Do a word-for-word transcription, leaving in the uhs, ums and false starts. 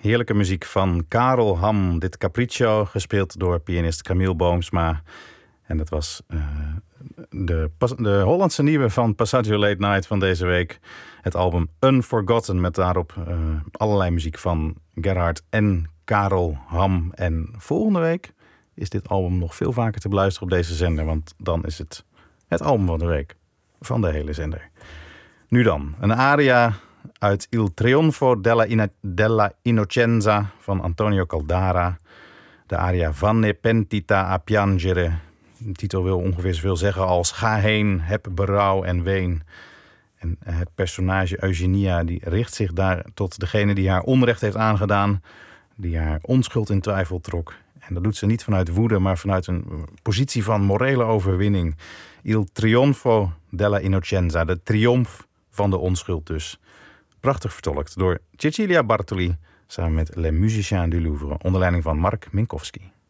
heerlijke muziek van Karel Ham. Dit Capriccio, gespeeld door pianist Camille Boomsma. En dat was uh, de, de Hollandse nieuwe van Passaggio Late Night van deze week. Het album Unforgotten, met daarop uh, allerlei muziek van Gerhard en Karel Ham. En volgende week is dit album nog veel vaker te beluisteren op deze zender. Want dan is het het album van de week van de hele zender. Nu dan, een aria uit Il Trionfo della, Ina- della Innocenza van Antonio Caldara. De aria Vanne pentita a piangere. De titel wil ongeveer zoveel zeggen als ga heen, heb berouw en ween. En het personage Eugenia die richt zich daar tot degene die haar onrecht heeft aangedaan. Die haar onschuld in twijfel trok. En dat doet ze niet vanuit woede, maar vanuit een positie van morele overwinning. Il Trionfo della Innocenza, de triomf van de onschuld dus. Prachtig vertolkt door Cecilia Bartoli samen met Les Musiciens du Louvre, onder leiding van Mark Minkowski.